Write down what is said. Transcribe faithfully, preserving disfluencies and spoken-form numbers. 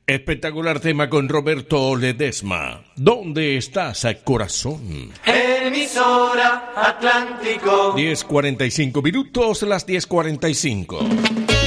Espectacular tema con Roberto Ledesma. ¿Dónde estás, corazón? Emisora Atlántico. diez cuarenta y cinco minutos, las diez cuarenta y cinco.